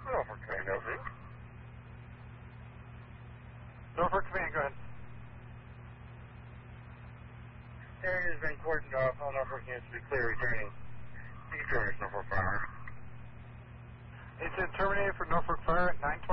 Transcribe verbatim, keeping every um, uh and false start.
Norfolk Command, Norfolk. Norfolk Command, go ahead. Area has been cordoned off. All Norfolk units to be clear returning. You can terminate Norfolk Fire. It's in terminated for Norfolk Fire at nine